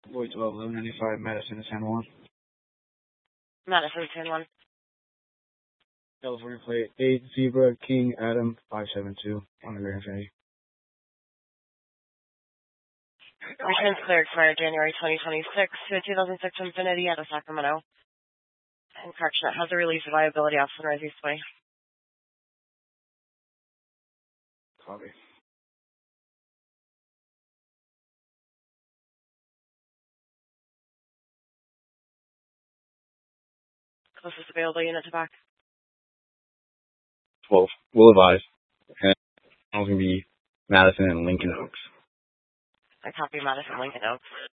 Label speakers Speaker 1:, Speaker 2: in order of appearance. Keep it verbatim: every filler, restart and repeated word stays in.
Speaker 1: Boy twelve, eleven ninety-five, Madison, San Juan.
Speaker 2: Madison, San Juan.
Speaker 1: California plate eight, Zebra, King, Adam, five seven two, on the Grand Infinity.
Speaker 2: Returns cleared for January twenty twenty-six to two thousand six Infinity out of Sacramento. And correction, it has a release of liability off Sunrise Eastway.
Speaker 1: Copy.
Speaker 2: Closest available unit to back.
Speaker 3: twelve. We'll advise. Okay. It's going to be Madison and Lincoln Oaks.
Speaker 2: I copy Madison, Lincoln Oaks.